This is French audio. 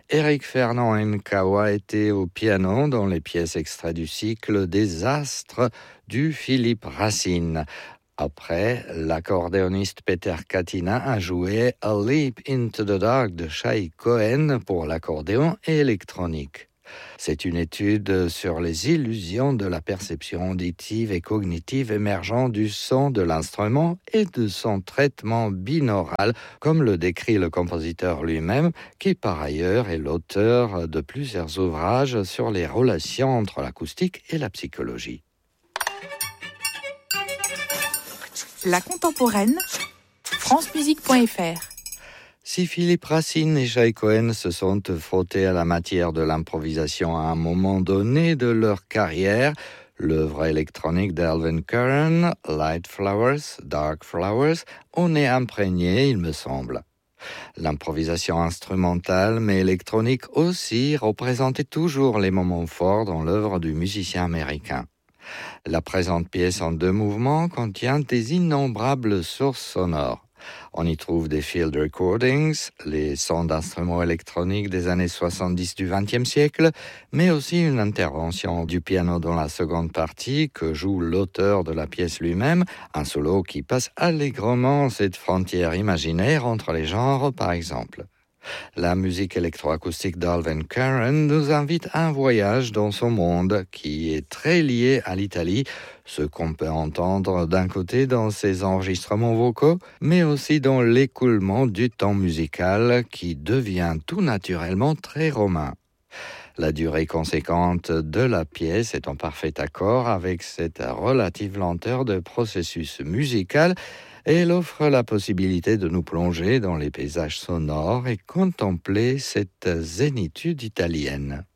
Éric Fernand Nkawa était au piano dans les pièces extraites du cycle des Astres du Philippe Racine. Après, l'accordéoniste Peter Katina a joué A Leap into the Dark de Shai Cohen pour l'accordéon et électronique. C'est une étude sur les illusions de la perception auditive et cognitive émergeant du son de l'instrument et de son traitement binaural, comme le décrit le compositeur lui-même, qui par ailleurs est l'auteur de plusieurs ouvrages sur les relations entre l'acoustique et la psychologie. La contemporaine, francemusique.fr. Si Philippe Racine et Shai Cohen se sont frottés à la matière de l'improvisation à un moment donné de leur carrière, l'œuvre électronique d'Alvin Curran, Light Flowers, Dark Flowers, en est imprégné, il me semble. L'improvisation instrumentale, mais électronique aussi, représentait toujours les moments forts dans l'œuvre du musicien américain. La présente pièce en 2 mouvements contient des innombrables sources sonores. On y trouve des field recordings, les sons d'instruments électroniques des années 70 du XXe siècle, mais aussi une intervention du piano dans la seconde partie que joue l'auteur de la pièce lui-même, un solo qui passe allègrement cette frontière imaginaire entre les genres par exemple. La musique électroacoustique d'Alvin Curran nous invite à un voyage dans son monde qui est très lié à l'Italie, ce qu'on peut entendre d'un côté dans ses enregistrements vocaux, mais aussi dans l'écoulement du temps musical qui devient tout naturellement très romain. La durée conséquente de la pièce est en parfait accord avec cette relative lenteur de processus musical et elle offre la possibilité de nous plonger dans les paysages sonores et contempler cette zénitude italienne.